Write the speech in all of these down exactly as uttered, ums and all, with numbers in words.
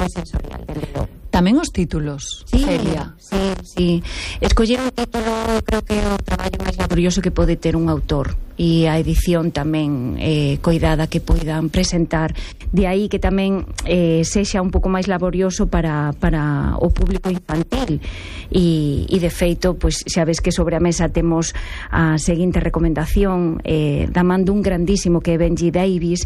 moi sensorial, dende logo. Tamén os títulos, sí, Celia. Sí, sí. Escoller un título eu creo que é o traballo máis laborioso que pode ter un autor, e a edición tamén eh, coidada que poidan presentar. De aí que tamén eh, sexa un pouco máis laborioso para, para o público infantil, e, e de feito, pois xa ves que sobre a mesa temos a seguinte recomendación eh, da man dun grandísimo que é Benji Davis,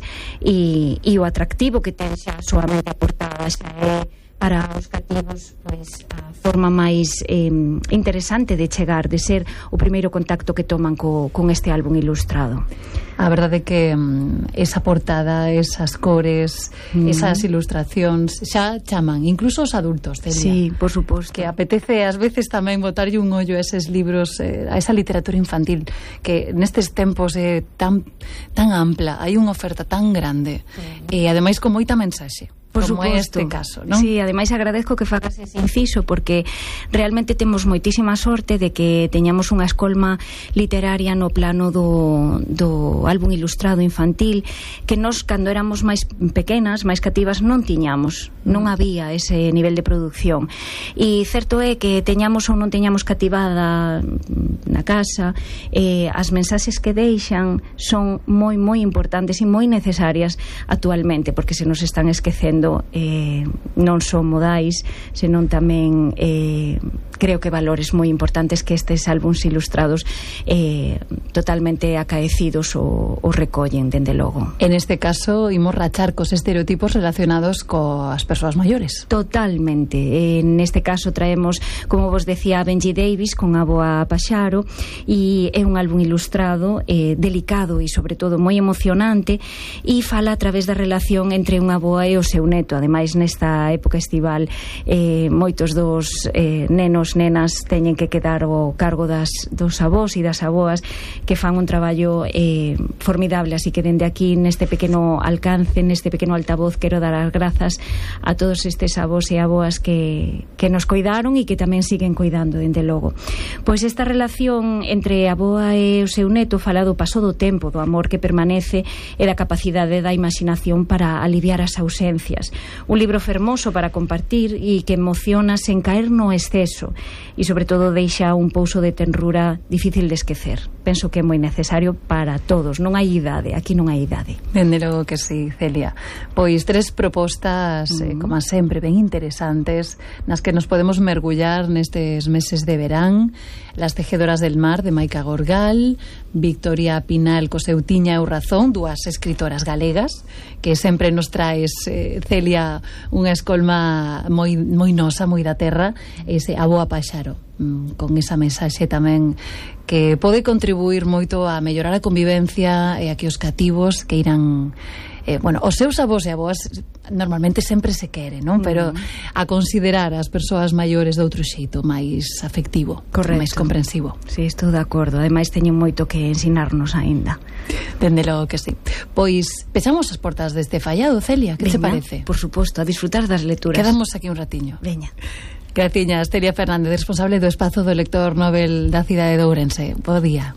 e, e o atractivo que ten xa soamente a portada xa é para os cativos, pois a forma máis eh, interesante de chegar, de ser o primeiro contacto que toman co, con este álbum ilustrado. A verdade é que mm, esa portada, esas cores, mm. esas ilustracións xa chaman incluso os adultos, Celia. Sí, por suposto. Que apetece ás veces tamén botarlle un ollo a eses libros, eh, a esa literatura infantil que nestes tempos é tan, tan ampla, hai unha oferta tan grande, sí. E ademais con moita mensaxe. Por como suposto. este caso, non? Sí, ademais agradezco que fagas ese inciso, porque realmente temos moitísima sorte de que teñamos unha escolma literaria no plano do, do álbum ilustrado infantil que nós, cando éramos máis pequenas, máis cativas, non tiñamos, non había ese nivel de producción, e certo é que teñamos ou non teñamos cativada na casa, eh, as mensaxes que deixan son moi, moi importantes e moi necesarias actualmente, porque se nos están esquecendo Eh, non son modais, senón tamén eh, creo que valores moi importantes que estes álbums ilustrados eh, totalmente acaecidos o, o recollen, dende logo. En este caso, imos rachar cos estereotipos relacionados coas persoas maiores. Totalmente. En este caso traemos, como vos decía, a Benji Davis con Abo a Paxaro, e é un álbum ilustrado eh, delicado e sobre todo moi emocionante, e fala a través da relación entre unha avoa e o seu neto. Ademais, nesta época estival eh, moitos dos eh, nenos, nenas teñen que quedar ao cargo das, dos avós e das avoas, que fan un traballo eh, formidable, así que dende aquí, neste pequeno alcance, neste pequeno altavoz, quero dar as grazas a todos estes avós e avoas que, que nos coidaron e que tamén siguen coidando, dende logo. Pois esta relación entre a avoa e o seu neto fala do paso do tempo, do amor que permanece e da capacidade da imaginación para aliviar as ausencias. Un libro fermoso para compartir e que emociona sen caer no exceso, e sobre todo deixa un pouso de tenrura difícil de esquecer. Penso que é moi necesario para todos, non hai idade, aquí non hai idade. Dende logo que sí, Celia. Pois tres propostas, mm. eh, como sempre, ben interesantes, nas que nos podemos mergullar nestes meses de verán. Las tejedoras del mar, de Maica Gorgal, Victoria Pinal, co seu Tiña e o razón, dúas escritoras galegas, que sempre nos traes, eh, Celia, unha escolma moi, moi nosa, moi da terra, ese Abo a Paxaro, con esa mensaxe tamén que pode contribuir moito a mellorar a convivencia e a que os cativos que irán eh, bueno, os seus avós e avoas normalmente sempre se quere, non? Pero a considerar as persoas maiores de outro xeito, máis afectivo, correcto, máis comprensivo. Si, sí, estou de acordo. Ademais teñen moito que ensinarnos aínda. Dende logo que sí. Pois pechamos as portas deste fallado, Celia, que te parece? Por suposto, a disfrutar das lecturas. Quedamos aquí un ratiño. Veña. Graciñas, Celia Fernández, responsable do espazo do lector Nobel da cidade de Ourense. Bo día.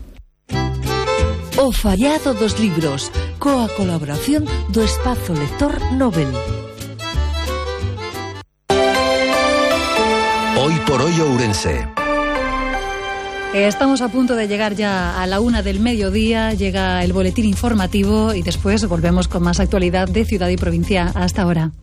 O fallado dos libros, coa colaboración do espazo lector Nobel. Hoy por hoy Ourense. Estamos a punto de llegar ya a la una del mediodía, llega el boletín informativo y después volvemos con más actualidad de ciudad y provincia. Hasta ahora.